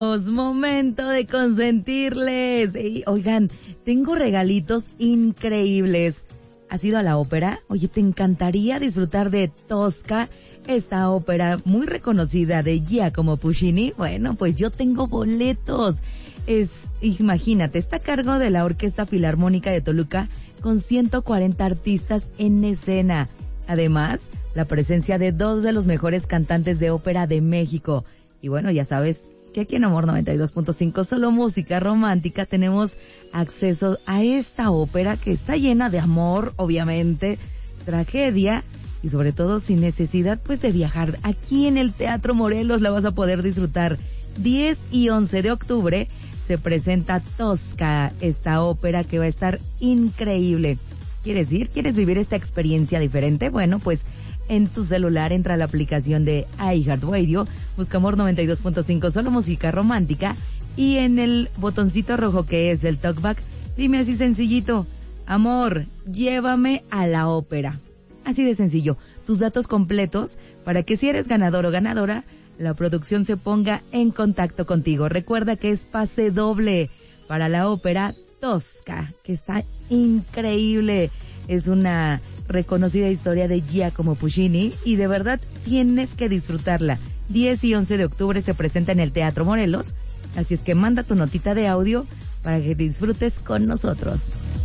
Momento de consentirles. Y, oigan, tengo regalitos increíbles. ¿Has ido a la ópera? Oye, ¿te encantaría disfrutar de Tosca, esta ópera muy reconocida de Giacomo Puccini? Bueno, pues yo tengo boletos. Imagínate, está a cargo de la Orquesta Filarmónica de Toluca con 140 artistas en escena. Además, la presencia de 2 de los mejores cantantes de ópera de México. Y bueno, ya sabes que aquí en Amor 92.5, solo música romántica, tenemos acceso a esta ópera que está llena de amor, obviamente, tragedia y sobre todo sin necesidad pues de viajar. Aquí en el Teatro Morelos la vas a poder disfrutar. 10 y 11 de octubre se presenta Tosca, esta ópera que va a estar increíble. ¿Quieres ir? ¿Quieres vivir esta experiencia diferente? Bueno, pues en tu celular entra a la aplicación de iHeartRadio, busca Amor 92.5, solo música romántica, y en el botoncito rojo que es el talkback, dime así sencillito: amor, llévame a la ópera. Así de sencillo, tus datos completos para que si eres ganador o ganadora, la producción se ponga en contacto contigo. Recuerda que es pase doble para la ópera Tosca, que está increíble. Es una reconocida historia de Giacomo Puccini y de verdad tienes que disfrutarla. 10 y 11 de octubre se presenta en el Teatro Morelos, así es que manda tu notita de audio para que disfrutes con nosotros.